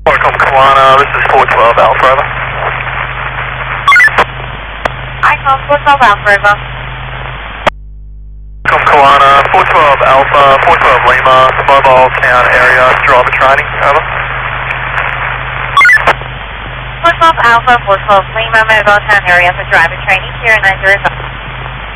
Welcome, Kawana. This is 412 Alpha, over. ICOM 412 Alpha, over. Welcome, Kawana. 412 Alpha, 412 Lima, mobile town area, driver training, over. 412 Alpha, 412 Lima, mobile town area for driver training, 0905.